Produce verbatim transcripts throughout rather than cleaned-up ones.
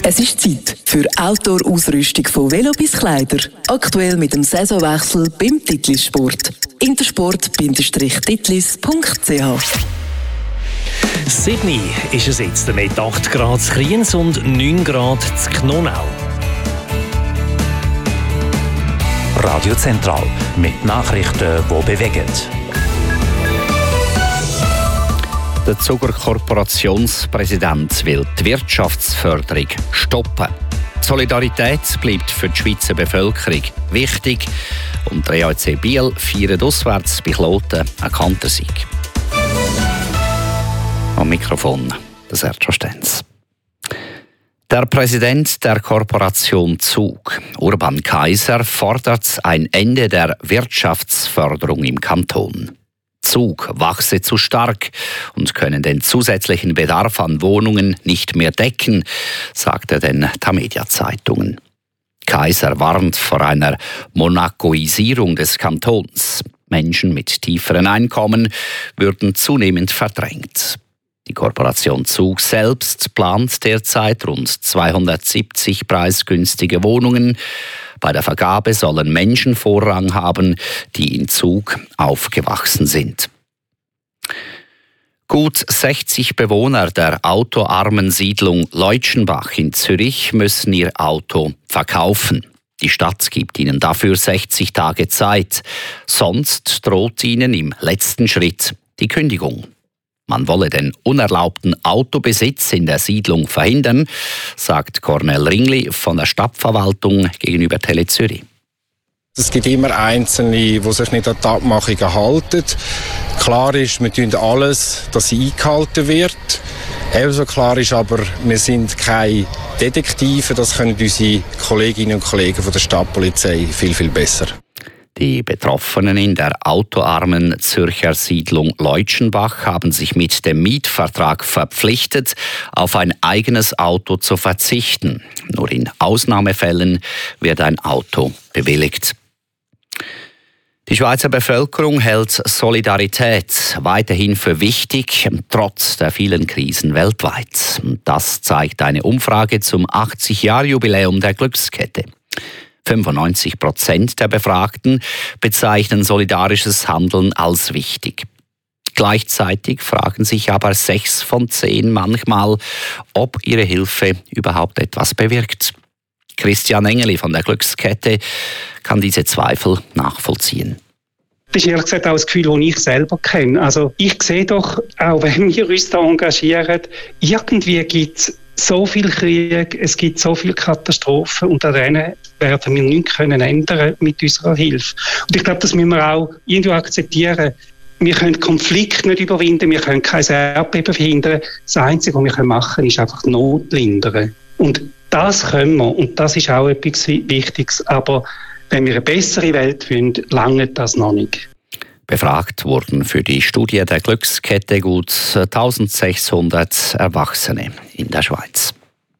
Es ist Zeit für Outdoor-Ausrüstung von Velo bis Kleider. Aktuell mit dem Saisonwechsel beim Titlis Sport. intersport Titlis punkt c h. Sydney ist es jetzt mit acht Grad zu Kriens und neun Grad zu Knonau. Radio Zentral mit Nachrichten, die bewegen. Der Zuger Korporationspräsident will die Wirtschaftsförderung stoppen. Solidarität bleibt für die Schweizer Bevölkerung wichtig und der E A C Biel feiert auswärts bei Kloten einen Kantersieg. Am Mikrofon der Sergio Stenz. Der Präsident der Korporation Zug, Urban Kaiser, fordert ein Ende der Wirtschaftsförderung im Kanton. Zug wachse zu stark und können den zusätzlichen Bedarf an Wohnungen nicht mehr decken, sagt er den Tamedia-Zeitungen. Kaiser warnt vor einer Monacoisierung des Kantons. Menschen mit tieferen Einkommen würden zunehmend verdrängt. Die Korporation Zug selbst plant derzeit rund zweihundertsiebzig preisgünstige Wohnungen. Bei der Vergabe sollen Menschen Vorrang haben, die in Zug aufgewachsen sind. Gut sechzig Bewohner der autoarmen Siedlung Leutschenbach in Zürich müssen ihr Auto verkaufen. Die Stadt gibt ihnen dafür sechzig Tage Zeit. Sonst droht ihnen im letzten Schritt die Kündigung. Man wolle den unerlaubten Autobesitz in der Siedlung verhindern, sagt Cornel Ringli von der Stadtverwaltung gegenüber Tele Zürich. Es gibt immer Einzelne, die sich nicht an die Abmachungen halten. Klar ist, wir tun alles, dass sie eingehalten wird. Ebenso klar ist aber, wir sind keine Detektive. Das können unsere Kolleginnen und Kollegen von der Stadtpolizei viel, viel besser. Die Betroffenen in der autoarmen Zürcher Siedlung Leutschenbach haben sich mit dem Mietvertrag verpflichtet, auf ein eigenes Auto zu verzichten. Nur in Ausnahmefällen wird ein Auto bewilligt. Die Schweizer Bevölkerung hält Solidarität weiterhin für wichtig, trotz der vielen Krisen weltweit. Das zeigt eine Umfrage zum achtzig-Jahr-Jubiläum der Glückskette. fünfundneunzig Prozent der Befragten bezeichnen solidarisches Handeln als wichtig. Gleichzeitig fragen sich aber sechs von zehn manchmal, ob ihre Hilfe überhaupt etwas bewirkt. Christian Engeli von der Glückskette kann diese Zweifel nachvollziehen. Das ist ehrlich gesagt auch das Gefühl, das ich selber kenne. Also ich sehe doch, auch wenn wir uns da engagieren, irgendwie gibt es so viel Krieg, es gibt so viele Katastrophen und an denen werden wir nichts können ändern mit unserer Hilfe. Und ich glaube, das müssen wir auch irgendwie akzeptieren. Wir können Konflikte nicht überwinden, wir können kein Erdbeben verhindern. Das Einzige, was wir machen können, ist einfach Not lindern. Und das können wir und das ist auch etwas Wichtiges. Aber wenn wir eine bessere Welt wollen, langt das noch nicht. Befragt wurden für die Studie der Glückskette gut eintausendsechshundert Erwachsene in der Schweiz.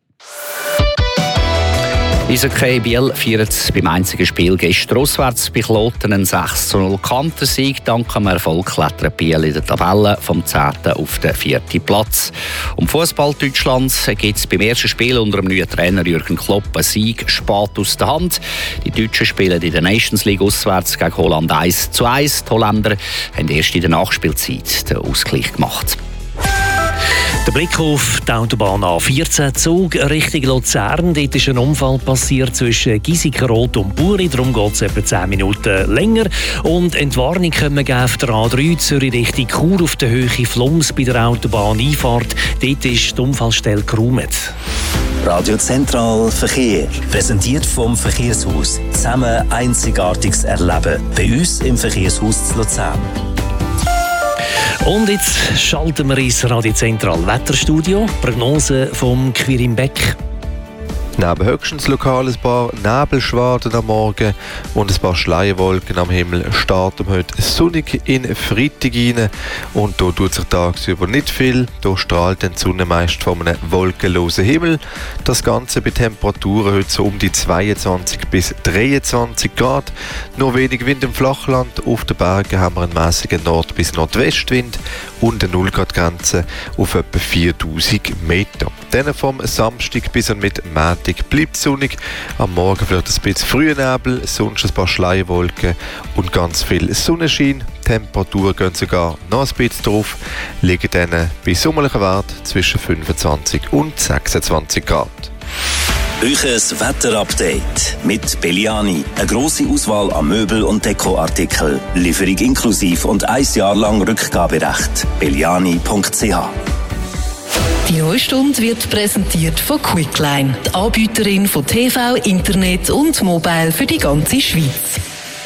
Eishockey Biel feiert beim einzigen Spiel gestern auswärts bei Kloten einen sechs zu null Kantersieg. Dank dem Erfolg klettert Biel in der Tabelle vom zehnten auf den vierten Platz. Um Fußball Deutschland gibt es beim ersten Spiel unter dem neuen Trainer Jürgen Klopp einen Sieg spät aus der Hand. Die Deutschen spielen in der Nations League auswärts gegen Holland eins zu eins. Die Holländer haben erst in der Nachspielzeit den Ausgleich gemacht. Der Blick auf die Autobahn A vierzehn, Zug Richtung Luzern. Dort ist ein Unfall passiert zwischen Giesikenrot und Buri. Darum geht es etwa zehn Minuten länger. Und Entwarnung können wir geben auf der A drei Zürich Richtung Chur auf der Höhe Flums bei der Autobahneinfahrt. Dort ist die Unfallstelle geräumt. Radio Zentral Verkehr. Präsentiert vom Verkehrshaus. Zusammen Einzigartiges erleben. Bei uns im Verkehrshaus zu Luzern. Und jetzt schalten wir ins Radio Zentral Wetterstudio. Prognose vom Quirin Beck. Neben höchstens lokal ein paar Nebelschwaden am Morgen und ein paar Schleierwolken am Himmel starten wir heute sonnig in Freitag rein. Und hier tut sich tagsüber nicht viel. Hier strahlt die Sonne meist von einem wolkenlosen Himmel. Das Ganze bei Temperaturen heute so um die zweiundzwanzig bis dreiundzwanzig Grad. Nur wenig Wind im Flachland. Auf den Bergen haben wir einen mäßigen Nord- bis Nordwestwind und eine null Grad Grenze auf etwa viertausend Meter. Dann vom Samstag bis und mit Montag bleibt es sonnig. Am Morgen vielleicht ein bisschen früher Nebel, sonst ein paar Schleierwolken und ganz viel Sonnenschein. Die Temperaturen gehen sogar noch ein bisschen drauf, liegen dann bei sommerlichen Wert zwischen fünfundzwanzig und sechsundzwanzig Grad. Euches Wetterupdate mit Belliani. Eine grosse Auswahl an Möbel- und Dekoartikeln. Lieferung inklusiv und ein Jahr lang Rückgaberecht. belliani punkt c h. Die neue Stunde wird präsentiert von Quickline, die Anbieterin von T V, Internet und Mobile für die ganze Schweiz.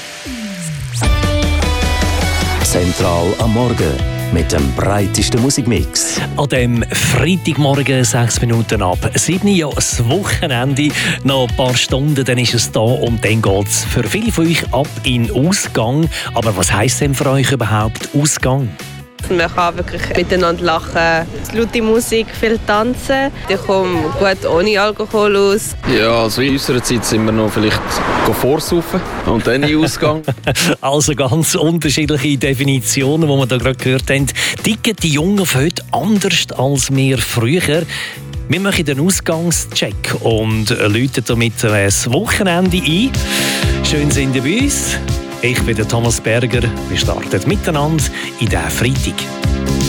Zentral am Morgen mit dem breitesten Musikmix. An dem Freitagmorgen, sechs Minuten ab sieben, ja, das Wochenende. Noch ein paar Stunden, dann ist es da und dann geht es für viele von euch ab in Ausgang. Aber was heisst denn für euch überhaupt Ausgang? Man kann wirklich miteinander lachen, laute Musik, viel tanzen. Ich komme gut ohne Alkohol aus. Ja, also in unserer Zeit sind wir noch vielleicht vorsaufen und dann in Ausgang. Also ganz unterschiedliche Definitionen, die wir da gerade gehört haben. Ticken die Jungen von heute anders als wir früher? Wir machen den Ausgangscheck und läuten damit das Wochenende ein. Schön sind ihr bei uns. Ich bin der Thomas Berger. Wir starten miteinander in diesen Freitag.